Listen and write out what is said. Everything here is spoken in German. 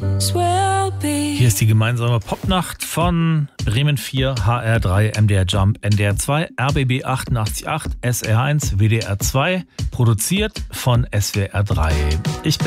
Hier ist die gemeinsame Popnacht von Bremen 4, HR3, MDR Jump, NDR 2, RBB 88.8, SR1, WDR 2, produziert von SWR 3. Ich